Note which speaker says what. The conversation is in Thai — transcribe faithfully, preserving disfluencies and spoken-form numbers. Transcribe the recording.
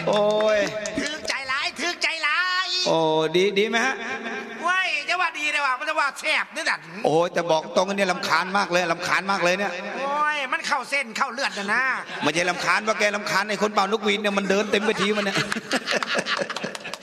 Speaker 1: โอ้ย
Speaker 2: ถือใจร้ายถือใจร้าย
Speaker 1: โอ้ดีดีไหมฮะ
Speaker 2: ว้ยจะว่าดีเลยว่ะมันจะว่าแซ่บนี่ดัน
Speaker 1: โอ้แต่บอกตรงกันเนี่ยลำคาญมากเลยลำคาญมากเลยเนี่ย
Speaker 2: โอ้ยมันเข้าเส้นเข้าเลือดนะนะ
Speaker 1: ไม่ใช่ลำคาญว่าแกลำคาญไอ้คนเป่านกหวีดเนี่ยมันเดินเต็มไปทีมันเนี่ย